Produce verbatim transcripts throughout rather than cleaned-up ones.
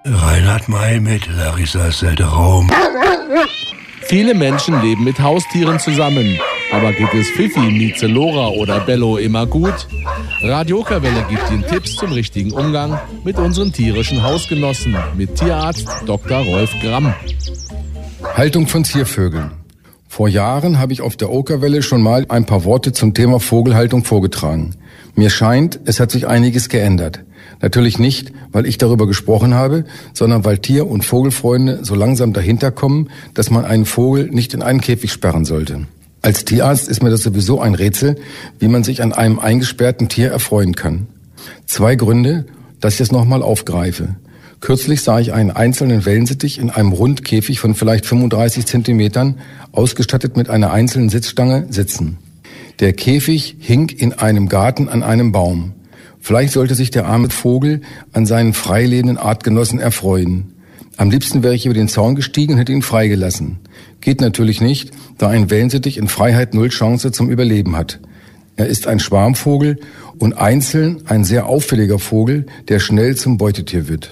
Reinhard May mit Larissa Selter-Raum. Viele Menschen leben mit Haustieren zusammen. Aber geht es Fifi, Mieze, Lora oder Bello immer gut? Radio Okerwelle gibt Ihnen Tipps zum richtigen Umgang mit unseren tierischen Hausgenossen. Mit Tierarzt Doktor Rolf Gramm. Haltung von Ziervögeln. Vor Jahren habe ich auf der Okerwelle schon mal ein paar Worte zum Thema Vogelhaltung vorgetragen. Mir scheint, es hat sich einiges geändert. Natürlich nicht, weil ich darüber gesprochen habe, sondern weil Tier- und Vogelfreunde so langsam dahinter kommen, dass man einen Vogel nicht in einen Käfig sperren sollte. Als Tierarzt ist mir das sowieso ein Rätsel, wie man sich an einem eingesperrten Tier erfreuen kann. Zwei Gründe, dass ich es nochmal aufgreife. Kürzlich sah ich einen einzelnen Wellensittich in einem Rundkäfig von vielleicht fünfunddreißig Zentimetern, ausgestattet mit einer einzelnen Sitzstange, sitzen. Der Käfig hing in einem Garten an einem Baum. Vielleicht sollte sich der arme Vogel an seinen freilebenden Artgenossen erfreuen. Am liebsten wäre ich über den Zaun gestiegen und hätte ihn freigelassen. Geht natürlich nicht, da ein Wellensittich in Freiheit null Chance zum Überleben hat. Er ist ein Schwarmvogel und einzeln ein sehr auffälliger Vogel, der schnell zum Beutetier wird.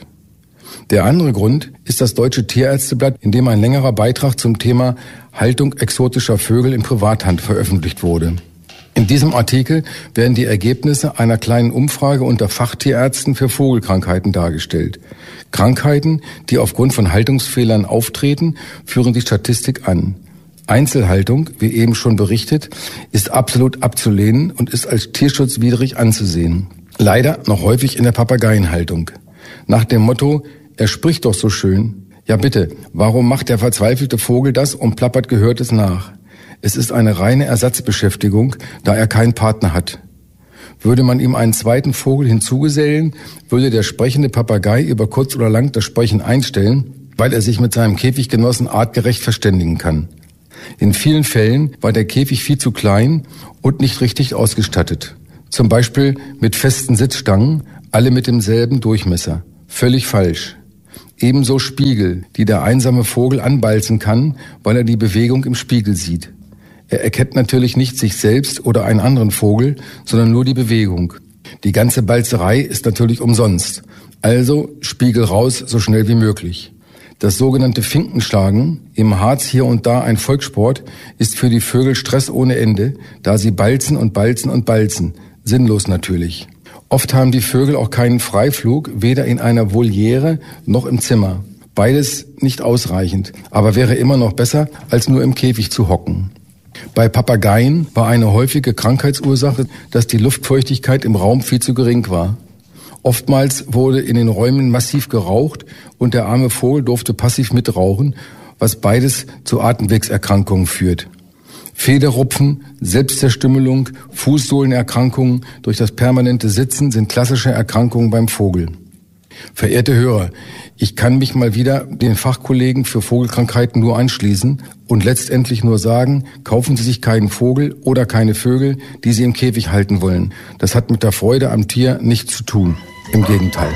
Der andere Grund ist das Deutsche Tierärzteblatt, in dem ein längerer Beitrag zum Thema Haltung exotischer Vögel in Privathand veröffentlicht wurde. In diesem Artikel werden die Ergebnisse einer kleinen Umfrage unter Fachtierärzten für Vogelkrankheiten dargestellt. Krankheiten, die aufgrund von Haltungsfehlern auftreten, führen die Statistik an. Einzelhaltung, wie eben schon berichtet, ist absolut abzulehnen und ist als tierschutzwidrig anzusehen. Leider noch häufig in der Papageienhaltung. Nach dem Motto, er spricht doch so schön. Ja bitte, warum macht der verzweifelte Vogel das und plappert Gehörtes nach? Es ist eine reine Ersatzbeschäftigung, da er keinen Partner hat. Würde man ihm einen zweiten Vogel hinzugesellen, würde der sprechende Papagei über kurz oder lang das Sprechen einstellen, weil er sich mit seinem Käfiggenossen artgerecht verständigen kann. In vielen Fällen war der Käfig viel zu klein und nicht richtig ausgestattet. Zum Beispiel mit festen Sitzstangen, alle mit demselben Durchmesser. Völlig falsch. Ebenso Spiegel, die der einsame Vogel anbalzen kann, weil er die Bewegung im Spiegel sieht. Er erkennt natürlich nicht sich selbst oder einen anderen Vogel, sondern nur die Bewegung. Die ganze Balzerei ist natürlich umsonst. Also Spiegel raus, so schnell wie möglich. Das sogenannte Finkenschlagen, im Harz hier und da ein Volkssport, ist für die Vögel Stress ohne Ende, da sie balzen und balzen und balzen. Sinnlos natürlich. Oft haben die Vögel auch keinen Freiflug, weder in einer Voliere noch im Zimmer. Beides nicht ausreichend, aber wäre immer noch besser, als nur im Käfig zu hocken. Bei Papageien war eine häufige Krankheitsursache, dass die Luftfeuchtigkeit im Raum viel zu gering war. Oftmals wurde in den Räumen massiv geraucht und der arme Vogel durfte passiv mitrauchen, was beides zu Atemwegserkrankungen führt. Federrupfen, Selbstzerstümmelung, Fußsohlenerkrankungen durch das permanente Sitzen sind klassische Erkrankungen beim Vogel. Verehrte Hörer, ich kann mich mal wieder den Fachkollegen für Vogelkrankheiten nur anschließen und letztendlich nur sagen, kaufen Sie sich keinen Vogel oder keine Vögel, die Sie im Käfig halten wollen. Das hat mit der Freude am Tier nichts zu tun. Im Gegenteil.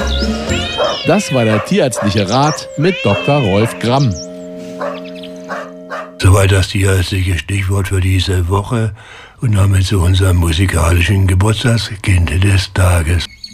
Das war der tierärztliche Rat mit Doktor Rolf Gramm. Soweit das tierärztliche Stichwort für diese Woche und damit zu unserem musikalischen Geburtstagskind des Tages.